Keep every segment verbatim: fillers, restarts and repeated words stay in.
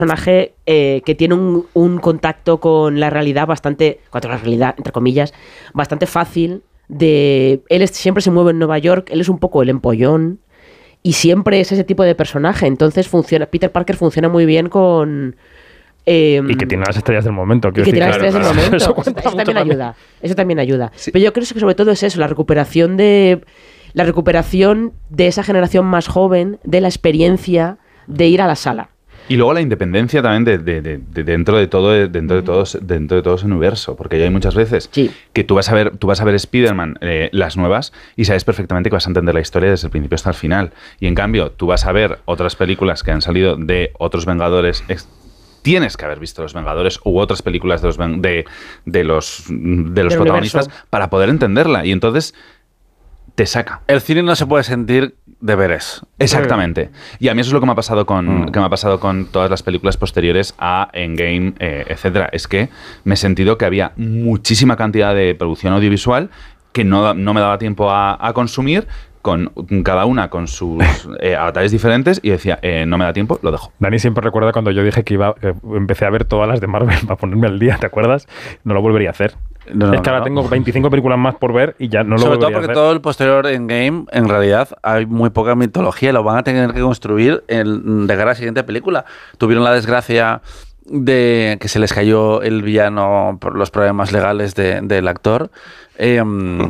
personaje eh, que tiene un, un contacto con la realidad bastante, con la realidad, entre comillas, bastante fácil. De, él es, siempre se mueve en Nueva York, él es un poco el empollón y siempre es ese tipo de personaje. Entonces funciona, Peter Parker funciona muy bien con... Eh, y que tiene las estrellas del momento. Y que tiene las estrellas claro, del momento. Eso, eso, eso también ayuda. Eso también ayuda. Sí. Pero yo creo que sobre todo es eso, la recuperación de la recuperación de esa generación más joven, de la experiencia de ir a la sala. Y luego la independencia también de, de, de, de dentro de todo dentro de todo dentro de todo ese universo, porque ya hay muchas veces sí. que tú vas a ver tú vas a ver Spider-Man eh, las nuevas y sabes perfectamente que vas a entender la historia desde el principio hasta el final, y en cambio tú vas a ver otras películas que han salido de otros Vengadores. Tienes que haber visto Los Vengadores u otras películas de los de, de los de los protagonistas universo. Para poder entenderla, y entonces te saca. El cine no se puede sentir deberes. Exactamente. Y a mí eso es lo que me ha pasado con, mm. que me ha pasado con todas las películas posteriores a Endgame, eh, etcétera. Es que me he sentido que había muchísima cantidad de producción audiovisual que no, no me daba tiempo a, a consumir, con cada una con sus eh, avatares diferentes, y decía, eh, no me da tiempo, lo dejo. Dani siempre recuerda cuando yo dije que iba, que empecé a ver todas las de Marvel para ponerme al día, ¿te acuerdas? No lo volvería a hacer. No, no, es que ahora no. tengo veinticinco películas más por ver y ya no lo Sobre volvería a hacer. Sobre todo porque todo el posterior Endgame, en realidad, hay muy poca mitología y lo van a tener que construir en, de cara a la siguiente película. Tuvieron la desgracia de que se les cayó el villano por los problemas legales de, del actor. Eh,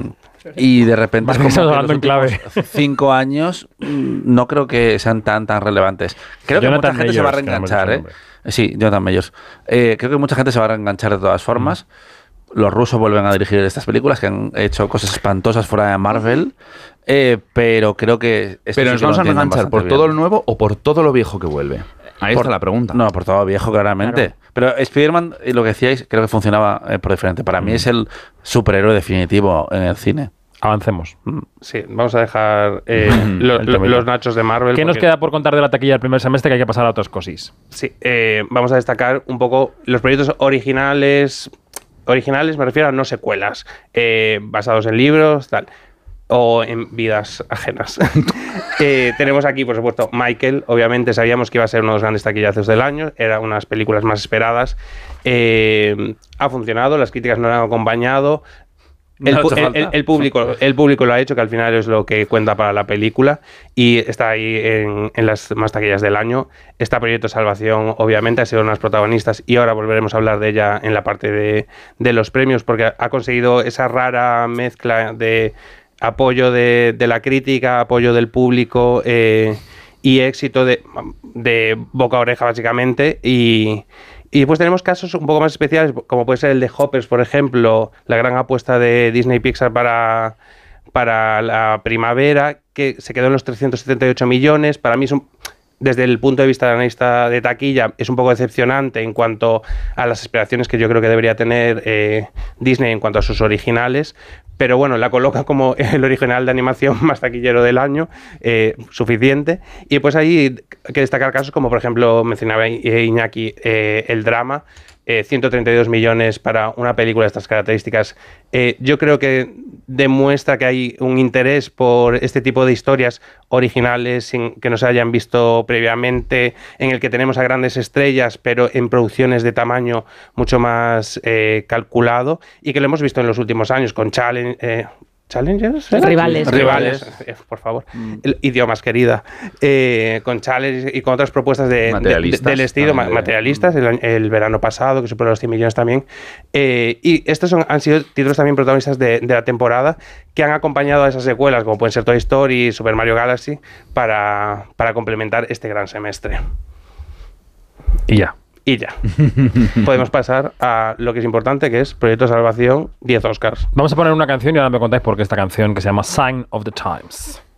Y de repente, como que los en clave. cinco años, no creo que sean tan tan relevantes. Creo que Jonathan mucha gente Mayors, se va a reenganchar, ¿eh? Sí, Jonathan Mayors. Eh, creo que mucha gente se va a reenganchar de todas formas. Mm. Los rusos vuelven a dirigir estas películas que han hecho cosas espantosas fuera de Marvel. Eh, pero creo que... Pero nos vamos a reenganchar por bien. Todo lo nuevo o por todo lo viejo que vuelve. Ahí por, está la pregunta. No, por todo lo viejo, claramente. Claro. Pero Spider-Man, lo que decíais, creo que funcionaba eh, por diferente. Para mm. mí es el superhéroe definitivo en el cine. Avancemos. Sí, vamos a dejar eh, lo, lo, los nachos de Marvel. ¿Qué porque... nos queda por contar de la taquilla del primer semestre, que hay que pasar a otras cosas? Sí, eh, vamos a destacar un poco los proyectos originales. Originales me refiero a no secuelas, eh, basados en libros, tal, o en vidas ajenas. eh, tenemos aquí, por supuesto, Michael. Obviamente sabíamos que iba a ser uno de los grandes taquillazos del año. Era una de las películas más esperadas. Eh, ha funcionado, las críticas no han acompañado. El, no el, el, el, público, el público lo ha hecho, que al final es lo que cuenta para la película, y está ahí en, en las más taquillas del año. Está Proyecto Salvación, obviamente, ha sido una de las protagonistas, y ahora volveremos a hablar de ella en la parte de, de los premios, porque ha conseguido esa rara mezcla de apoyo de, de la crítica, apoyo del público eh, y éxito de, de boca a oreja, básicamente. Y... Y después tenemos casos un poco más especiales, como puede ser el de Hoppers, por ejemplo, la gran apuesta de Disney Pixar para, para la primavera, que se quedó en los trescientos setenta y ocho millones. Para mí, es un, desde el punto de vista de analista de taquilla, es un poco decepcionante en cuanto a las aspiraciones que yo creo que debería tener eh, Disney en cuanto a sus originales. Pero bueno, la coloca como el original de animación más taquillero del año, eh, suficiente. Y pues ahí hay que destacar casos como, por ejemplo, mencionaba Iñaki, eh, el drama, eh, ciento treinta y dos millones para una película de estas características. Eh, yo creo que demuestra que hay un interés por este tipo de historias originales sin que no se hayan visto previamente, en el que tenemos a grandes estrellas, pero en producciones de tamaño mucho más eh, calculado, y que lo hemos visto en los últimos años con Challenge... Eh, ¿Challengers? ¿Era? Rivales. Rivales, eh, por favor. Mm. El, idiomas, querida. Eh, con Challenge y con otras propuestas de, de, del estilo, ma materialistas, el, el verano pasado, que superó los cien millones también. Eh, y estos son, han sido títulos también protagonistas de, de la temporada, que han acompañado a esas secuelas, como pueden ser Toy Story y Super Mario Galaxy, para, para complementar este gran semestre. Y ya. Y ya. Podemos pasar a lo que es importante, que es Proyecto Salvación, diez Oscars. Vamos a poner una canción y ahora me contáis por qué esta canción, que se llama Sign of the Times.